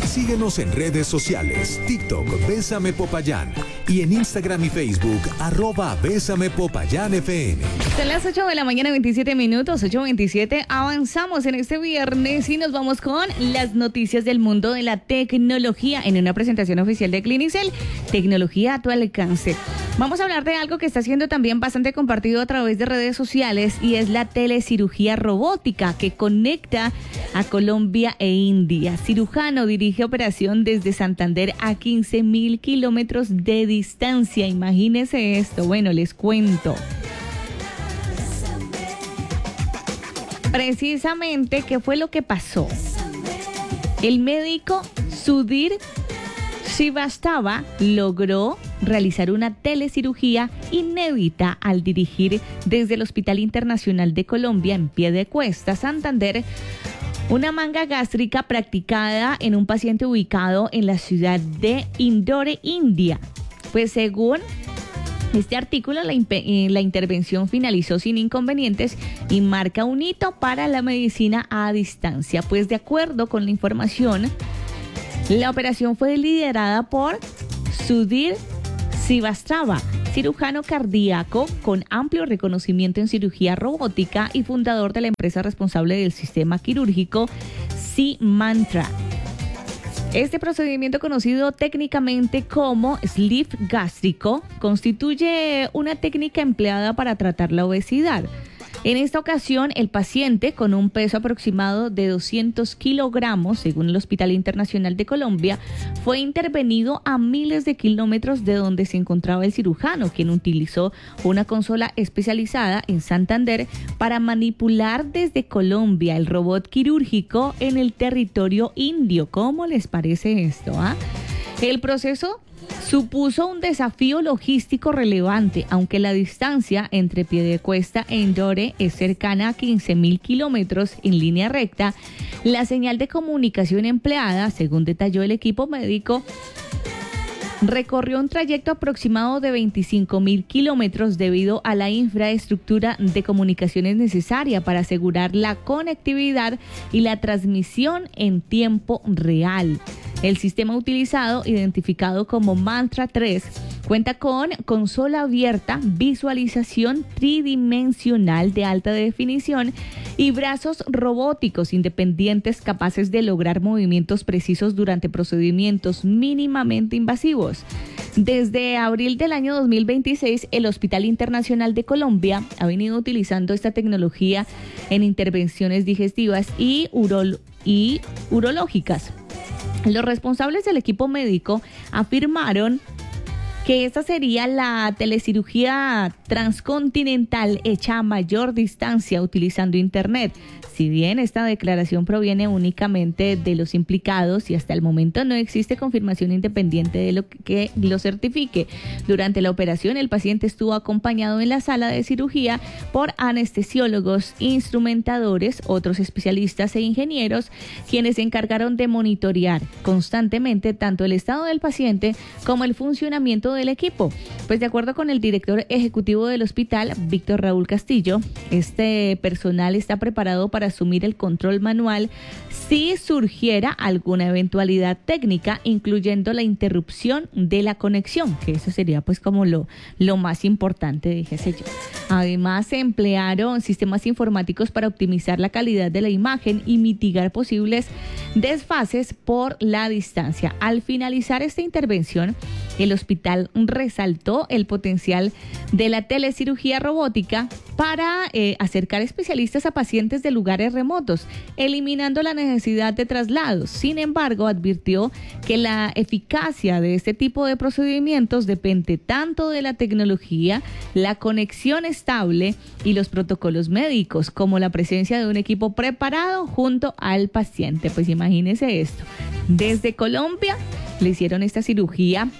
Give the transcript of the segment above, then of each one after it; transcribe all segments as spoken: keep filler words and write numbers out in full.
Síguenos en redes sociales, TikTok, Bésame Popayán, y en Instagram y Facebook, arroba Bésame Popayán F M. Son las ocho de la mañana, veintisiete minutos, ocho veintisiete. Avanzamos en este viernes y nos vamos con las noticias del mundo de la tecnología en una presentación oficial de Clinicel, tecnología a tu alcance. Vamos a hablar de algo que está siendo también bastante compartido a través de redes sociales y es la telecirugía robótica que conecta a Colombia e India. Cirujano dirige operación desde Santander a quince mil kilómetros de distancia. Imagínense esto. Bueno, les cuento. Precisamente, ¿qué fue lo que pasó? El médico Sudhir Srivastava logró realizar una telecirugía inédita al dirigir desde el Hospital Internacional de Colombia en Piedecuesta, Santander, una manga gástrica practicada en un paciente ubicado en la ciudad de Indore, India. Pues según este artículo, la, imp- la intervención finalizó sin inconvenientes y marca un hito para la medicina a distancia. Pues de acuerdo con la información, la operación fue liderada por Sudhir Srivastava, cirujano cardíaco con amplio reconocimiento en cirugía robótica y fundador de la empresa responsable del sistema quirúrgico C-Mantra. Este procedimiento, conocido técnicamente como sleeve gástrico, constituye una técnica empleada para tratar la obesidad. En esta ocasión, el paciente, con un peso aproximado de doscientos kilogramos, según el Hospital Internacional de Colombia, fue intervenido a miles de kilómetros de donde se encontraba el cirujano, quien utilizó una consola especializada en Santander para manipular desde Colombia el robot quirúrgico en el territorio indio. ¿Cómo les parece esto? ¿Ah? El proceso supuso un desafío logístico relevante, aunque la distancia entre Piedecuesta e Indore es cercana a quince mil kilómetros en línea recta. La señal de comunicación empleada, según detalló el equipo médico, recorrió un trayecto aproximado de veinticinco mil kilómetros debido a la infraestructura de comunicaciones necesaria para asegurar la conectividad y la transmisión en tiempo real. El sistema utilizado, identificado como Mantra tres, cuenta con consola abierta, visualización tridimensional de alta definición y brazos robóticos independientes capaces de lograr movimientos precisos durante procedimientos mínimamente invasivos. Desde abril del año dos mil veintiséis, el Hospital Internacional de Colombia ha venido utilizando esta tecnología en intervenciones digestivas y, urol- y urológicas. Los responsables del equipo médico afirmaron que esta sería la telecirugía transcontinental hecha a mayor distancia utilizando Internet. Si bien esta declaración proviene únicamente de los implicados y hasta el momento no existe confirmación independiente de lo que lo certifique. Durante la operación, el paciente estuvo acompañado en la sala de cirugía por anestesiólogos, instrumentadores, otros especialistas e ingenieros, quienes se encargaron de monitorear constantemente tanto el estado del paciente como el funcionamiento del equipo. Pues de acuerdo con el director ejecutivo del hospital, Víctor Raúl Castillo, este personal está preparado para asumir el control manual si surgiera alguna eventualidad técnica, incluyendo la interrupción de la conexión, que eso sería pues como lo, lo más importante, dijese yo. Además, se emplearon sistemas informáticos para optimizar la calidad de la imagen y mitigar posibles desfases por la distancia. Al finalizar esta intervención, el hospital resaltó el potencial de la telecirugía robótica para eh, acercar especialistas a pacientes de lugares remotos, eliminando la necesidad de traslados. Sin embargo, advirtió que la eficacia de este tipo de procedimientos depende tanto de la tecnología, la conexión estable y los protocolos médicos, como la presencia de un equipo preparado junto al paciente. Pues imagínese esto. Desde Colombia le hicieron esta cirugía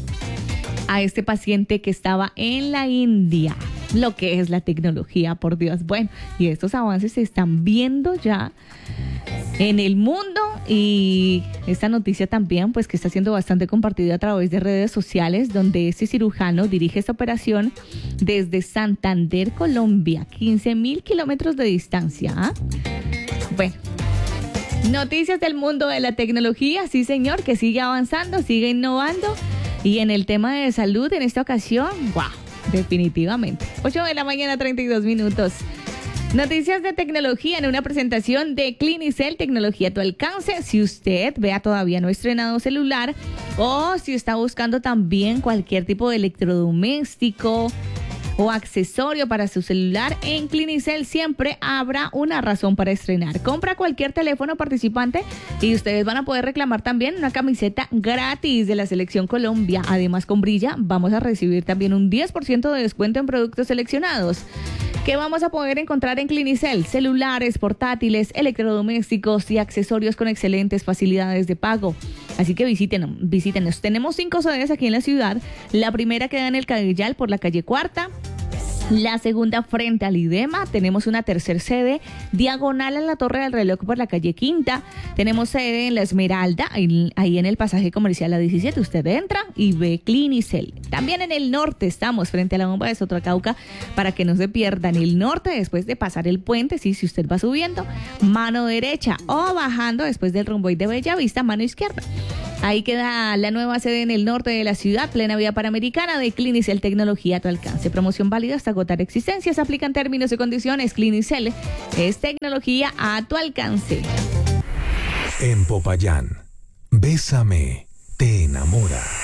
a este paciente que estaba en la India. Lo que es la tecnología, por Dios. Bueno, y estos avances se están viendo ya en el mundo, y esta noticia también pues que está siendo bastante compartida a través de redes sociales, donde este cirujano dirige esta operación desde Santander, Colombia, quince mil kilómetros de distancia. ¿Ah? Bueno, Noticias del mundo de la tecnología, sí señor, que sigue avanzando, sigue innovando. Y en el tema de salud, en esta ocasión, wow, definitivamente. ocho de la mañana, treinta y dos minutos. Noticias de tecnología en una presentación de Clinicel, tecnología a tu alcance. Si usted vea todavía no estrenado celular o si está buscando también cualquier tipo de electrodoméstico o accesorio para su celular, en Clinicel siempre habrá una razón para estrenar. Compra cualquier teléfono participante y ustedes van a poder reclamar también una camiseta gratis de la Selección Colombia. Además, con Brilla vamos a recibir también un diez por ciento de descuento en productos seleccionados. ¿Qué vamos a poder encontrar en Clinicel? Celulares, portátiles, electrodomésticos y accesorios con excelentes facilidades de pago. Así que visítenos, visítenos. Tenemos cinco sedes aquí en la ciudad. La primera queda en el Cadillal por la calle Cuarta. La segunda frente al IDEMA. Tenemos una tercera sede diagonal a la Torre del Reloj por la calle Quinta. Tenemos sede en La Esmeralda, ahí, ahí en el pasaje comercial a diecisiete. Usted entra y ve Clinicel. También en el norte estamos frente a la bomba de Sotracauca para que no se pierdan. El norte después de pasar el puente, sí, si usted va subiendo, mano derecha, o bajando después del Romboy de Bellavista, mano izquierda. Ahí queda la nueva sede en el norte de la ciudad, plena vía panamericana de Clinicel, tecnología a tu alcance. Promoción válida hasta agotar existencias. Aplican términos y condiciones. Clinicel es tecnología a tu alcance. En Popayán, Bésame te enamora.